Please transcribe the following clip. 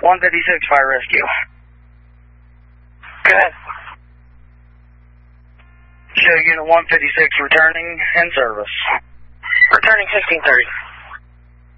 156 Fire Rescue. Go ahead. Show Unit 156 returning in service. Returning 1630.